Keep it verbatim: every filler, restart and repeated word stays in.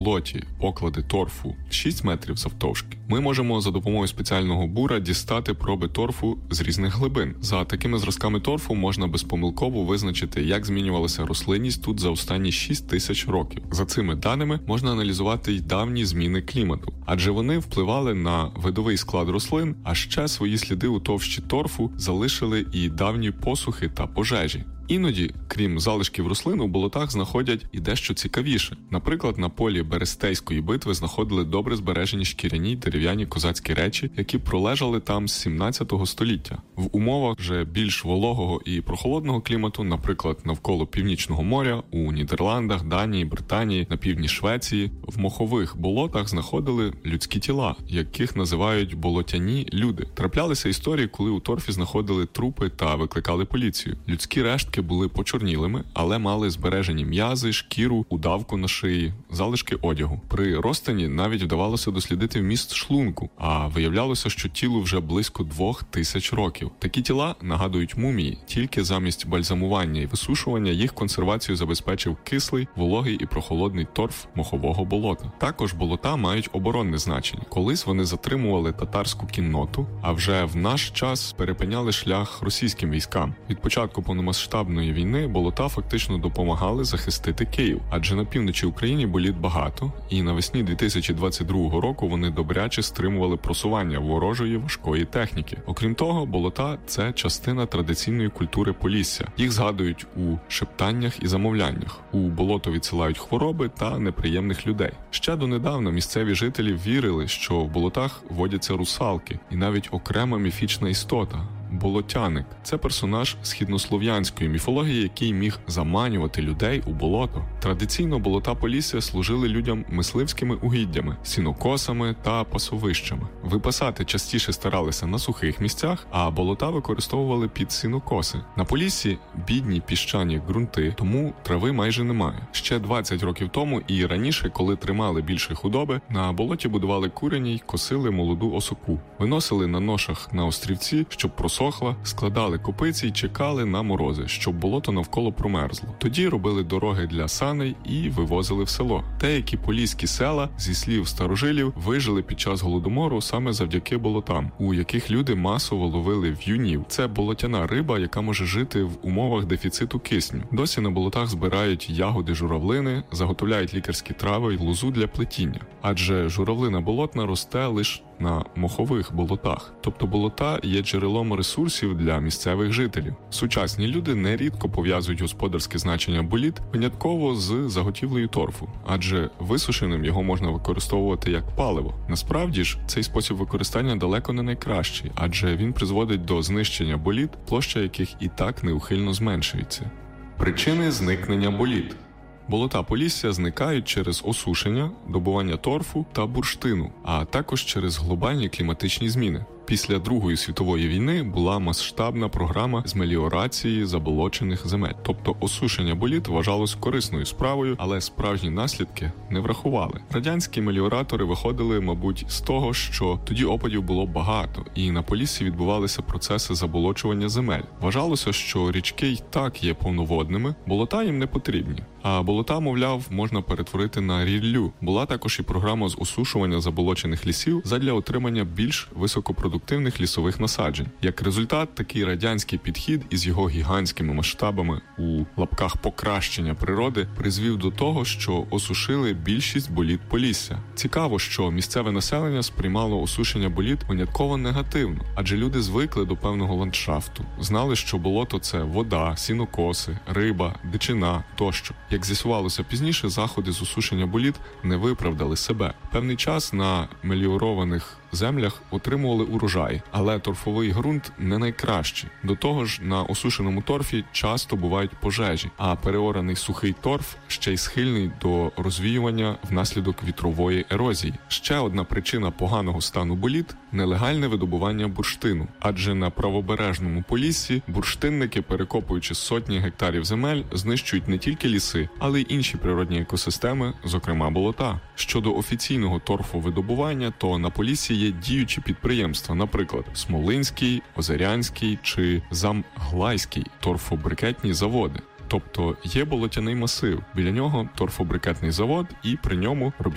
болоті поклади торфу шість метрів завтовшки, ми можемо за допомогою спеціального бура дістати проби торфу з різних глибин. За такими зразками торфу можна безпомилково визначити, як змінювалася рослинність тут за останні шість тисяч років. За цими даними можна аналізувати й давні зміни клімату, адже вони впливали на видовий склад рослин, а ще свої сліди у товщі торфу залишили і давні посухи та пожежі. Іноді, крім залишків рослин, у болотах знаходять і дещо цікавіше. Наприклад, на полі Берестейської битви знаходили добре збережені шкіряні й дерев'яні козацькі речі, які пролежали там з сімнадцятого століття. В умовах вже більш вологого і прохолодного клімату, наприклад, навколо Північного моря, у Нідерландах, Данії, Британії, на півдні Швеції, в мохових болотах знаходили людські тіла, яких називають болотяні люди. Траплялися історії, коли у торфі знаходили трупи та викликали поліцію. Людські рештки були почорнілими, але мали збережені м'язи, шкіру, удавку на шиї, залишки одягу. При розтині навіть вдавалося дослідити вміст шлунку, а виявлялося, що тілу вже близько двох тисяч років. Такі тіла нагадують мумії, тільки замість бальзамування і висушування їх консервацію забезпечив кислий, вологий і прохолодний торф мохового болота. Також болота мають оборонне значення. Колись вони затримували татарську кінноту, а вже в наш час перепиняли шлях російським військам. Від початку повномасштабної війни болота фактично допомагали захистити Київ, адже на півночі України боліт багато, і навесні дві тисячі двадцять другого року вони добряче стримували просування ворожої важкої техніки. Окрім того, болота – це частина традиційної культури Полісся. Їх згадують у шептаннях і замовляннях. У болото відсилають хвороби та неприємних людей. Ще донедавна місцеві жителі вірили, що в болотах водяться русалки і навіть окрема міфічна істота – болотяник. Це персонаж східнослов'янської міфології, який міг заманювати людей у болото. Традиційно болота Полісся служили людям мисливськими угіддями, сінокосами та пасовищами. Випасати частіше старалися на сухих місцях, а болота використовували під сінокоси. На Поліссі бідні піщані ґрунти, тому трави майже немає. Ще двадцять років тому і раніше, коли тримали більше худоби, на болоті будували курені й косили молоду осоку. Виносили на ношах на острівці, щоб просохла, складали копиці й чекали на морози, щоб болото навколо промерзло. Тоді робили дороги для саней і вивозили в село. Деякі поліські села, зі слів старожилів, вижили під час голодомору саме завдяки болотам, у яких люди масово ловили в'юнів. Це болотяна риба, яка може жити в умовах дефіциту кисню. Досі на болотах збирають ягоди журавлини, заготовляють лікарські трави й лозу для плетіння. Адже журавлина болотна росте лише на мохових болотах. Тобто болота є джерелом ресурсів для місцевих жителів. Сучасні люди нерідко пов'язують господарське значення боліт винятково з заготівлею торфу, адже висушеним його можна використовувати як паливо. Насправді ж, цей спосіб використання далеко не найкращий, адже він призводить до знищення боліт, площа яких і так неухильно зменшується. Причини зникнення боліт. Болота Полісся зникають через осушення, добування торфу та бурштину, а також через глобальні кліматичні зміни. Після Другої світової війни була масштабна програма з меліорації заболочених земель. Тобто осушення боліт вважалось корисною справою, але справжні наслідки не врахували. Радянські меліоратори виходили, мабуть, з того, що тоді опадів було багато, і на Поліссі відбувалися процеси заболочування земель. Вважалося, що річки й так є повноводними, болота їм не потрібні. А болота, мовляв, можна перетворити на ріллю. Була також і програма з осушування заболочених лісів задля отримання більш високопродуктивних лісових насаджень. Як результат, такий радянський підхід із його гігантськими масштабами у лапках покращення природи призвів до того, що осушили більшість боліт Полісся. Цікаво, що місцеве населення сприймало осушення боліт винятково негативно, адже люди звикли до певного ландшафту, знали, що болото – це вода, сінокоси, риба, дичина тощо. Як з'ясувалося пізніше, заходи з осушення боліт не виправдали себе. Певний час на меліорованих землях отримували урожай, але торфовий ґрунт не найкращий. До того ж, на осушеному торфі часто бувають пожежі, а переораний сухий торф ще й схильний до розвіювання внаслідок вітрової ерозії. Ще одна причина поганого стану боліт – нелегальне видобування бурштину. Адже на правобережному Поліссі бурштинники, перекопуючи сотні гектарів земель, знищують не тільки ліси, але й інші природні екосистеми, зокрема болота. Щодо офіційного торфовидобування, то на Поліссі є діючі підприємства, наприклад, Смолинський, Озерянський чи Замглайський торфобрикетні заводи. Тобто є болотяний масив, біля нього торфобрикетний завод і при ньому робітники